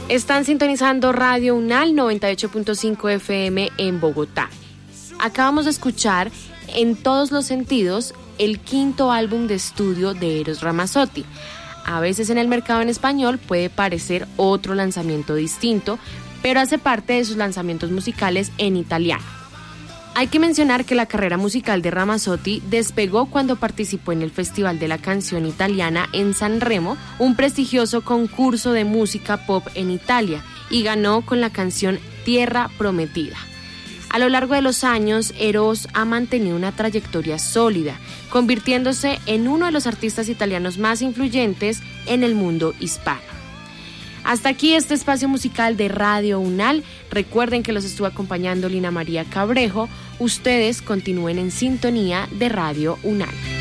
Están sintonizando Radio Unal 98.5 FM en Bogotá. Acabamos de escuchar En todos los sentidos el quinto álbum de estudio de Eros Ramazzotti. A veces en el mercado en español puede parecer otro lanzamiento distinto, pero hace parte de sus lanzamientos musicales en italiano. Hay que mencionar que la carrera musical de Ramazzotti despegó cuando participó en el Festival de la Canción Italiana en Sanremo, un prestigioso concurso de música pop en Italia, y ganó con la canción Tierra Prometida. A lo largo de los años, Eros ha mantenido una trayectoria sólida, convirtiéndose en uno de los artistas italianos más influyentes en el mundo hispano. Hasta aquí este espacio musical de Radio Unal. Recuerden que los estuvo acompañando Lina María Cabrejo. Ustedes continúen en sintonía de Radio Unal.